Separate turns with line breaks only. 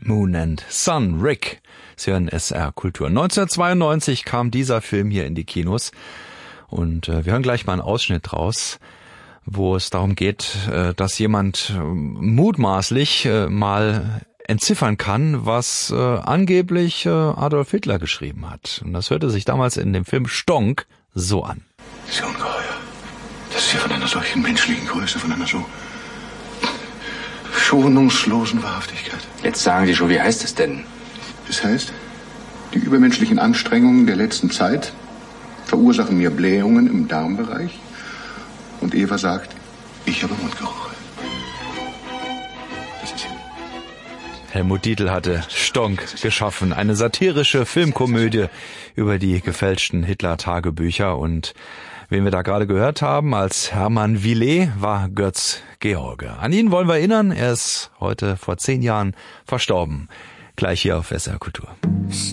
Moon and Sun, Rick. Sie hören SR Kultur. 1992 kam dieser Film hier in die Kinos und wir hören gleich mal einen Ausschnitt draus, wo es darum geht, dass jemand mutmaßlich mal entziffern kann, was angeblich Adolf Hitler geschrieben hat. Und das hörte sich damals in dem Film Stonk so an.
Das ist ja ungeheuer, dass Sie von einer solchen menschlichen Größe, von einer so schonungslosen Wahrhaftigkeit.
Jetzt sagen Sie schon, wie heißt es denn?
Das heißt, die übermenschlichen Anstrengungen der letzten Zeit verursachen mir Blähungen im Darmbereich. Und Eva sagt, ich habe Mundgeruch. Das ist
Helmut Dietl hatte Stonk geschaffen, eine satirische Filmkomödie über die gefälschten Hitler-Tagebücher. Und wen wir da gerade gehört haben als Hermann Willet war Götz George. An ihn wollen wir erinnern, er ist heute vor 10 Jahren verstorben. Gleich hier auf SR Kultur.